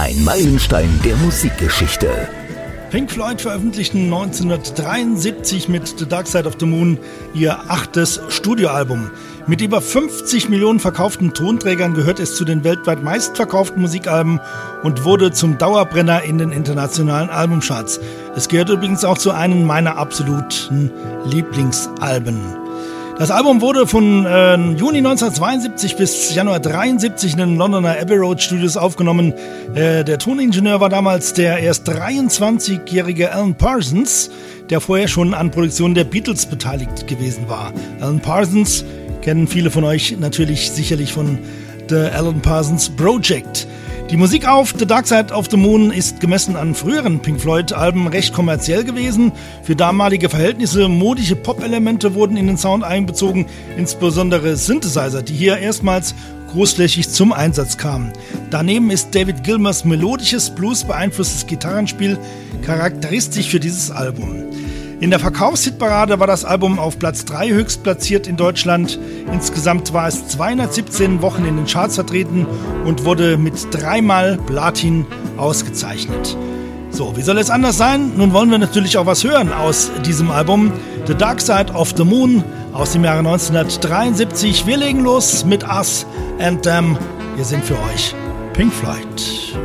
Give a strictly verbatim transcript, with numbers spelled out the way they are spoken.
Ein Meilenstein der Musikgeschichte. Pink Floyd veröffentlichten neunzehnhundertdreiundsiebzig mit The Dark Side of the Moon ihr achtes Studioalbum. Mit über fünfzig Millionen verkauften Tonträgern gehört es zu den weltweit meistverkauften Musikalben und wurde zum Dauerbrenner in den internationalen Albumcharts. Es gehört übrigens auch zu einem meiner absoluten Lieblingsalben. Das Album wurde von äh, Juni neunzehnhundertzweiundsiebzig bis Januar dreiundsiebzig in den Londoner Abbey Road Studios aufgenommen. Äh, der Toningenieur war damals der erst dreiundzwanzigjährige Alan Parsons, der vorher schon an Produktionen der Beatles beteiligt gewesen war. Alan Parsons kennen viele von euch natürlich sicherlich von The Alan Parsons Project. Die Musik auf The Dark Side of the Moon ist gemessen an früheren Pink Floyd-Alben recht kommerziell gewesen. Für damalige Verhältnisse modische Pop-Elemente wurden in den Sound einbezogen, insbesondere Synthesizer, die hier erstmals großflächig zum Einsatz kamen. Daneben ist David Gilmours melodisches, blues-beeinflusstes Gitarrenspiel charakteristisch für dieses Album. In der Verkaufshitparade war das Album auf Platz drei höchstplatziert in Deutschland. Insgesamt war es zweihundertsiebzehn Wochen in den Charts vertreten und wurde mit dreimal Platin ausgezeichnet. So, wie soll es anders sein? Nun wollen wir natürlich auch was hören aus diesem Album. The Dark Side of the Moon aus dem Jahre neunzehnhundertdreiundsiebzig. Wir legen los mit Us and Them. Wir sind für euch Pink Floyd.